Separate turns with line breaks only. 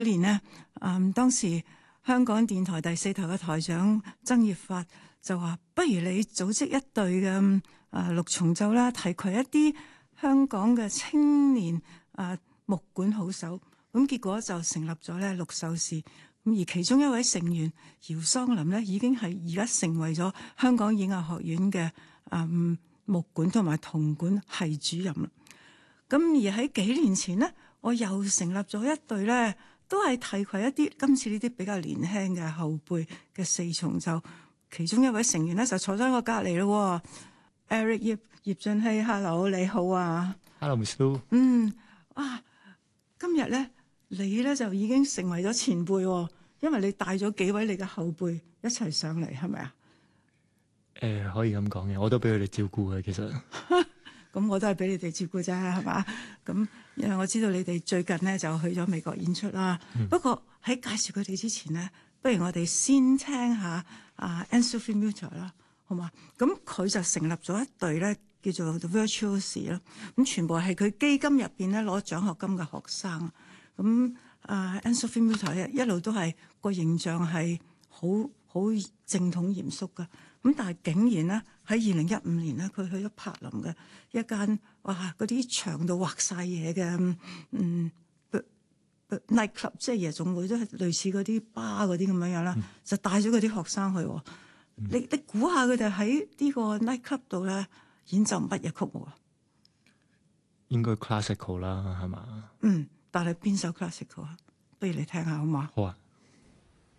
年呢，當時香港電台第4台嘅台長曾業發就話：不如你組織一隊嘅六重奏啦，提攜一啲香港嘅青年木管好手。咁結果就成立咗咧六秀士。咁而其中一位成員姚桑林呢，已經係而家成為咗香港演藝學院嘅木管同埋銅管系主任啦。咁而喺幾年前呢，我又成立咗一隊咧，都係提攜一啲今次呢啲比較年輕嘅後輩嘅四重奏。其中一位成員咧就坐咗喺我隔離咯，Eric 葉俊熙 ，Hello 你好啊
，Hello Miss Lu。
今日咧你咧就已經成為咗前輩，因為你帶咗幾位你嘅後輩一齊上嚟，係咪啊？
可以咁講嘅，我都俾佢哋照顧嘅，其實。
咁我都係俾你哋照顧啫，係嘛？咁因為我知道你哋最近咧就去咗美國演出啦。不過喺介紹佢哋之前咧，不如我哋先聽下Anne-Sophie Mutter 啦，好嘛？咁佢就成立咗一隊咧，叫做 The Virtuosi 啦。咁全部係佢基金入邊咧攞獎學金嘅學生。咁Anne-Sophie Mutter 一路都係個形象係好正統嚴肅噶。咁但係竟然咧喺2015年咧，佢去咗柏林嘅一間嗰啲牆度畫晒嘢嘅night club， 即係夜總會，都係類似嗰啲巴嗰啲咁樣啦，就帶咗嗰啲學生去。你估下佢哋喺呢個 night club 度咧演奏乜嘢曲目啊？
應該 classical 啦，係嘛？
但係邊首 classical 啊？不如你聽下好嘛？
好啊。